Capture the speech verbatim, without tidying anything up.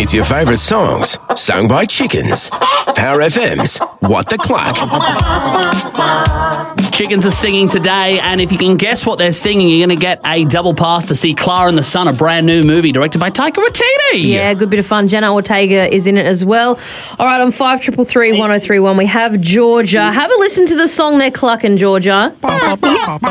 It's your favourite songs, sung by chickens. Power F M's What the Cluck. Chickens are singing today, and if you can guess what they're singing, you're going to get a double pass to see Clara and the Sun, a brand new movie directed by Taika Waititi. Yeah, good bit of fun. Jenna Ortega is in it as well. All right, on five triple three one oh three one, we have Georgia. Have a listen to the song they're clucking, Georgia.